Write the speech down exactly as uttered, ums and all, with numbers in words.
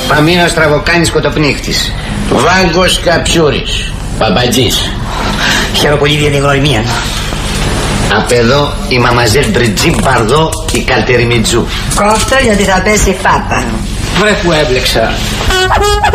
Παμίνος Τραβοκάνης Κοτοπνίχτης. Βάγκος Καψούρης. Παπατζής. Χαίρομαι πολύ για την γνωριμία. Απ' εδώ η μαμαζέλ Μπριτζή Μπαρδό, η Καλτεριμιτζού. Κόφτω γιατί θα πέσει φάπα. Βρε που έμπλεξα.